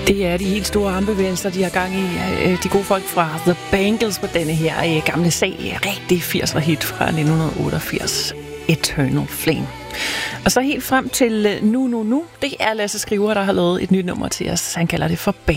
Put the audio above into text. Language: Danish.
Det er de helt store armbevægelser, de har gang i. De gode folk fra The Bangles på denne her gamle sag. Rigtig 80'er hit fra 1988. Eternal Flame. Og så helt frem til nu. Det er Lasse Skriver, der har lavet et nyt nummer til os. Han kalder det for